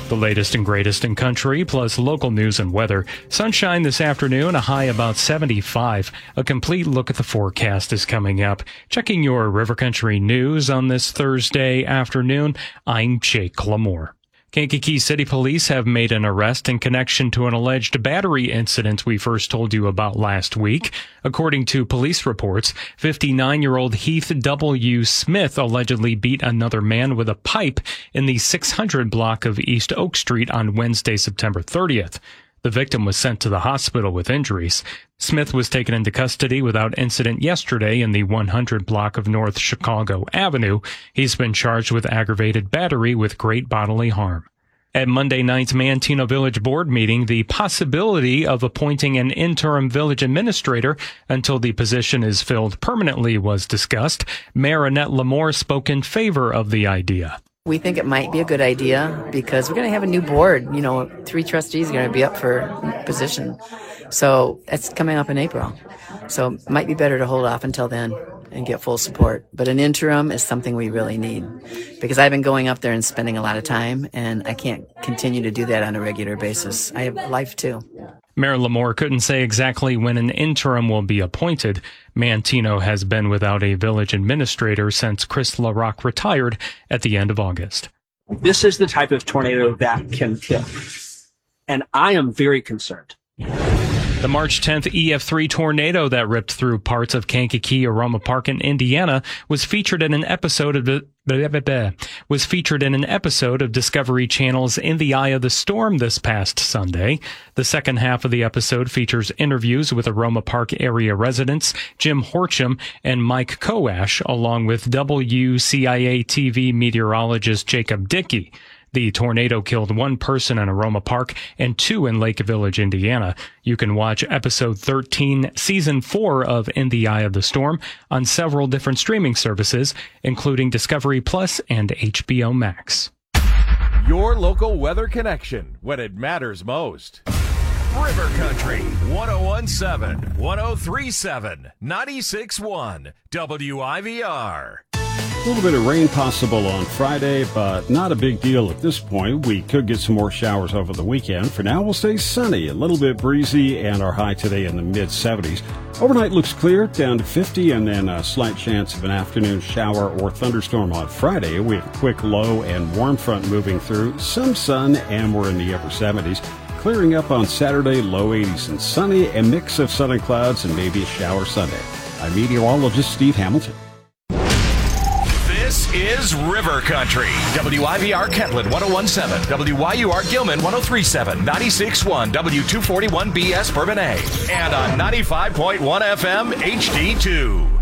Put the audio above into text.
The latest and greatest in country, plus local news and weather. Sunshine this afternoon, a high about 75. A complete look at the forecast is coming up. Checking your River Country news on this Thursday afternoon, I'm Jake Lamore. Kankakee City Police have made an arrest in connection to an alleged battery incident we first told you about last week. According to police reports, 59-year-old Heath W. Smith allegedly beat another man with a pipe in the 600 block of East Oak Street on Wednesday, September 30th. The victim was sent to the hospital with injuries. Smith was taken into custody without incident yesterday in the 100 block of North Chicago Avenue. He's been charged with aggravated battery with great bodily harm. At Monday night's Manteno Village Board meeting, the possibility of appointing an interim village administrator until the position is filled permanently was discussed. Mayor Annette Lamore spoke in favor of the idea. We think it might be a good idea because we're going to have a new board. 3 trustees are going to be up for position. So that's coming up in April. So it might be better to hold off until then and get full support. But an interim is something we really need because I've been going up there and spending a lot of time, and I can't continue to do that on a regular basis. I have life too. Mayor Lamore couldn't say exactly when an interim will be appointed. Manteno has been without a village administrator since Chris LaRock retired at the end of August. This is the type of tornado that can kill, and I am very concerned. The March 10th EF3 tornado that ripped through parts of Kankakee Aroma Park in Indiana was featured in an episode of Discovery Channel's In the Eye of the Storm this past Sunday. The second half of the episode features interviews with Aroma Park area residents Jim Horcham and Mike Koash, along with WCIA TV meteorologist Jacob Dickey. The tornado killed 1 person in Aroma Park and 2 in Lake Village, Indiana. You can watch episode 13, season 4 of In the Eye of the Storm on several different streaming services, including Discovery Plus and HBO Max. Your local weather connection when it matters most. River Country, 1017, 1037, 96.1, WIVR. A little bit of rain possible on Friday, but not a big deal at this point. We could get some more showers over the weekend. For now, we'll stay sunny, a little bit breezy, and our high today in the mid-70s. Overnight looks clear, down to 50, and then a slight chance of an afternoon shower or thunderstorm on Friday. We have a quick low and warm front moving through, some sun, and we're in the upper 70s. Clearing up on Saturday, low 80s and sunny, a mix of sun and clouds, and maybe a shower Sunday. I'm meteorologist Steve Hamilton. This is River Country. WIVR Kentland 1017, WYUR Gilman 1037, 96.1 W241BS Bourbonnais, and on 95.1 FM HD2.